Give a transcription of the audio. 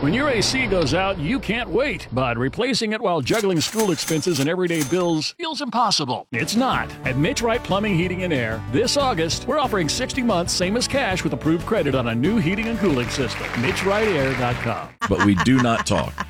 When your AC goes out, you can't wait, but replacing it while juggling school expenses and everyday bills feels impossible. It's not. At Mitch Wright Plumbing, Heating, and Air, this August, we're offering 60 months, same as cash, with approved credit on a new heating and cooling system. MitchWrightAir.com. But we do not talk